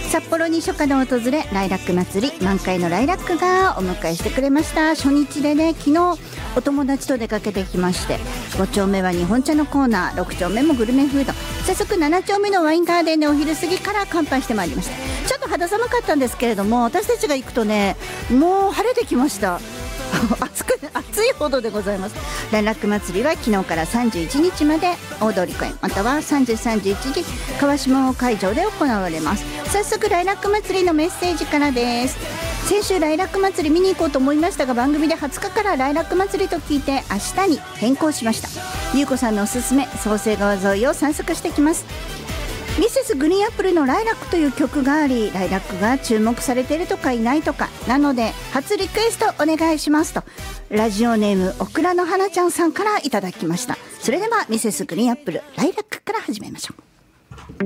札幌に初夏の訪れ、ライラック祭り、満開のライラックがお迎えしてくれました。初日でね、昨日お友達と出かけてきまして、5丁目は日本茶のコーナー、6丁目もグルメフード、早速7丁目のワインガーデンでお昼過ぎから乾杯してまいりました。ちょっと肌寒かったんですけれども、私たちが行くとね、もう晴れてきました暑いほどでございます。ライラック祭りは昨日から31日まで大通公園、または30、31時川下会場で行われます。早速ライラック祭りのメッセージからです。先週ライラック祭り見に行こうと思いましたが、番組で20日からライラック祭りと聞いて明日に変更しました。ゆうこさんのおすすめ、創成川沿いを散策してきます。ミセスグリーンアップルのライラックという曲があり、ライラックが注目されているとかいないとか、なので初リクエストお願いしますと、ラジオネームオクラの花ちゃんさんからいただきました。それではミセスグリーンアップルライラックから始めましょう。